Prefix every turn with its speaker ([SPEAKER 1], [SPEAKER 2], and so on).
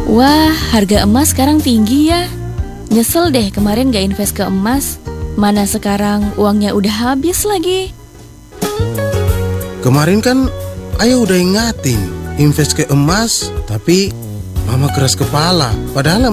[SPEAKER 1] Wah, harga emas sekarang tinggi ya. Nyesel deh kemarin gak invest ke emas. Mana sekarang uangnya udah habis lagi.
[SPEAKER 2] Kemarin kan ayah udah ingatin invest ke emas, tapi mama keras kepala. Padahal